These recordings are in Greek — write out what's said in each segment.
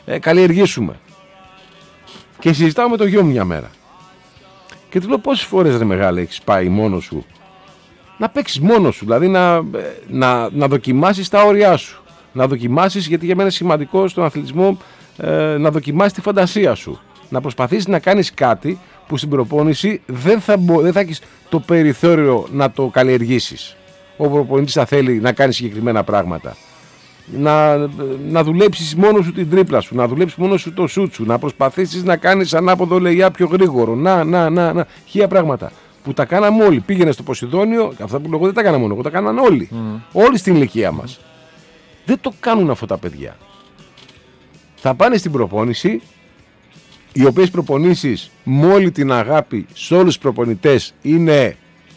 καλλιεργήσουμε. Και συζητάω με το γιο μου μια μέρα. Και του λέω πόσες φορές ρε μεγάλε έχεις πάει μόνος σου να παίξεις μόνος σου, δηλαδή να δοκιμάσεις τα όρια σου. Να δοκιμάσεις, γιατί για μένα είναι σημαντικό στον αθλητισμό να δοκιμάσεις τη φαντασία σου. Να προσπαθήσεις να κάνεις κάτι που στην προπόνηση δεν θα έχεις το περιθώριο να το καλλιεργήσεις. Ο προπονητής θα θέλει να κάνει συγκεκριμένα πράγματα. Να δουλέψεις μόνος σου την τρίπλα σου, να δουλέψεις μόνος σου το σούτ σου, να προσπαθήσεις να κάνεις ανάποδο λεϊά πιο γρήγορο. Χίλια πράγματα. Που τα κάναμε όλοι. Πήγαινε στο Ποσειδόνιο, αυτά που εγώ δεν τα έκανα μόνο εγώ, τα κάναν όλοι. Όλοι στην ηλικία μας. Δεν το κάνουν αυτά τα παιδιά. Θα πάνε στην προπόνηση, οι οποίες προπονήσεις με όλη την αγάπη σε όλους τους προπονητές είναι,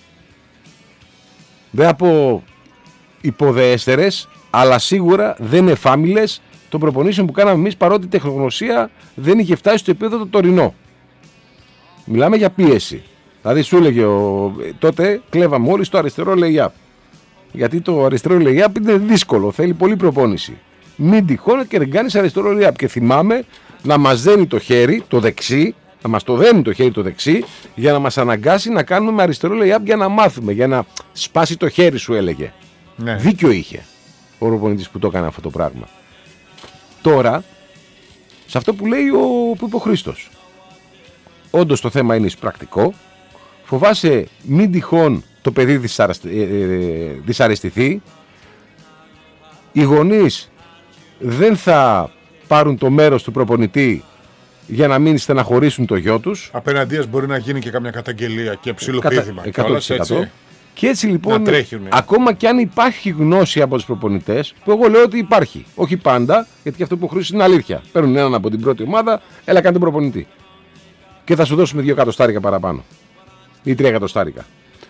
δεν θα πω υποδεέστερες, αλλά σίγουρα δεν είναι φάμιλες των προπονήσεων που κάναμε εμείς, παρότι η τεχνογνωσία δεν είχε φτάσει στο επίπεδο το τωρινό. Μιλάμε για πίεση. Δηλαδή σου έλεγε τότε κλέβαμε όλοι στο αριστερό lay-up. Γιατί το αριστερό lay-up είναι δύσκολο, θέλει πολλή προπόνηση. Μην τυχόν και δεν κάνεις αριστερό lay-up. Και θυμάμαι να μας δένει το χέρι, το δεξί, να μας το δένει το χέρι το δεξί, για να μας αναγκάσει να κάνουμε με αριστερό lay-up για να μάθουμε, για να σπάσει το χέρι σου έλεγε. Ναι. Δίκιο είχε ο προπονητής που το έκανε αυτό το πράγμα. Τώρα, σε αυτό που λέει που είπε ο Χρήστος, όντως το θέμα είναι πρακτικό. Φοβάσαι μην τυχόν το παιδί δυσαρεστηθεί. Οι γονείς δεν θα πάρουν το μέρος του προπονητή για να μην στεναχωρήσουν το γιο τους. Απέναντίας μπορεί να γίνει και καμιά καταγγελία και ψιλοπίδημα. 100%. Και έτσι λοιπόν, ακόμα και αν υπάρχει γνώση από τους προπονητές, που εγώ λέω ότι υπάρχει, όχι πάντα, γιατί και αυτό που χρήσουν είναι αλήθεια. Παίρνουν έναν από την πρώτη ομάδα, έλα κάντε προπονητή. Και θα σου δώσουμε 2 εκατοστάρικα παραπάνω. Ή 3 εκατοστάρικα.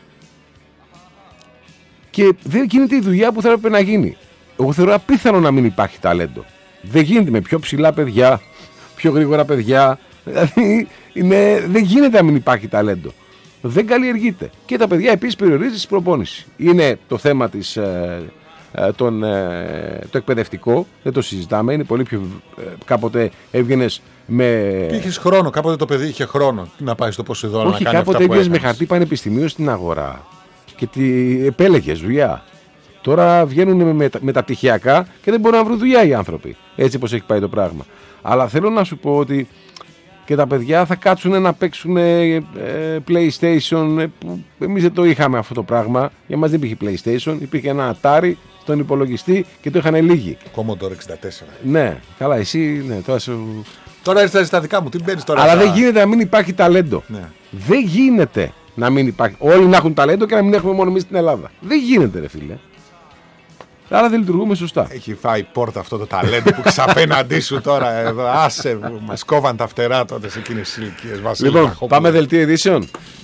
Και δεν γίνεται η δουλειά που θα έπρεπε να γίνει. Εγώ θεωρώ απίθανο να μην υπάρχει ταλέντο. Δεν γίνεται με πιο ψηλά παιδιά, πιο γρήγορα παιδιά. Δηλαδή δεν γίνεται να μην υπάρχει ταλέντο. Δεν καλλιεργείται. Και τα παιδιά επίσης περιορίζεται στην προπόνηση. Είναι το θέμα το εκπαιδευτικό, δεν το συζητάμε. Είναι πολύ πιο. Κάποτε έβγαινες με. Είχες χρόνο, κάποτε το παιδί είχε χρόνο να πάει στο Ποσειδώνα. Όχι, να κάνει κάποτε έβγαινες με χαρτί πανεπιστημίου στην αγορά και επέλεγες δουλειά. Τώρα βγαίνουν μεταπτυχιακά και δεν μπορούν να βρουν δουλειά οι άνθρωποι. Έτσι πως έχει πάει το πράγμα. Αλλά θέλω να σου πω ότι και τα παιδιά θα κάτσουν να παίξουν PlayStation. Που εμείς δεν το είχαμε αυτό το πράγμα. Για μας δεν υπήρχε PlayStation, υπήρχε ένα Atari στον υπολογιστή και το είχαν λίγοι. Commodore 64. Ναι, καλά, εσύ ναι, τώρα σου. Τώρα ήρθες στα δικά μου, τι μπαίνεις τώρα. Αλλά δεν γίνεται να μην υπάρχει ταλέντο. Ναι. Δεν γίνεται να μην υπάρχει. Όλοι να έχουν ταλέντο και να μην έχουμε μόνο εμείς στην Ελλάδα. Δεν γίνεται, ρε φίλε. Άρα δεν λειτουργούμε σωστά. Έχει φάει πόρτα αυτό το ταλέντο που ξαπέναντί σου τώρα εδώ. Άσε, μας κόβαν τα φτερά τότε σε εκείνες τις ηλικίες. Λοιπόν, πάμε δελτίο ειδήσεων.